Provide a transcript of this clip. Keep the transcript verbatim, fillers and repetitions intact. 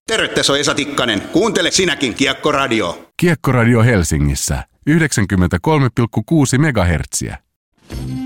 Terve, se on Esa Tikkanen. Kuuntele sinäkin Kiekko Radio. Kiekko Radio Helsingissä yhdeksänkymmentäkolme pilkku kuusi megahertsiä.